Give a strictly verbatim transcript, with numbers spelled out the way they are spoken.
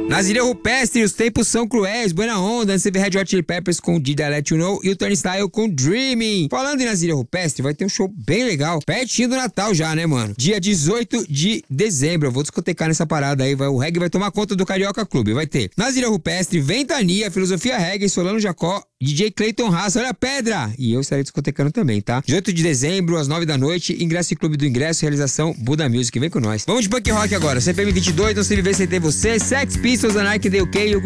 Naziré Rupestre, Os Tempos São Cruéis, Buena Onda, você vê Red Hot Chili Peppers com Did I Let You Know e o Turnstile com Dreaming. Falando em Naziré Rupestre, vai ter um show bem legal, pertinho do Natal já, né, mano? Dia dezoito de dezembro, eu vou discotecar nessa parada aí, vai, o reggae vai tomar conta do Carioca Clube, vai ter Naziré Rupestre, Ventania, Filosofia Reggae, Solano Jacó, D J Clayton Haas, olha a pedra! E eu estarei discotecando também, tá? dezoito de dezembro, às nove da noite, ingresso e Clube do Ingresso, realização Buda Music, vem com nós. Vamos de punk rock agora, C P M vinte e dois, Não Se Viver Sem Ter Você, Sex Pistols, Anarchy, D U K e o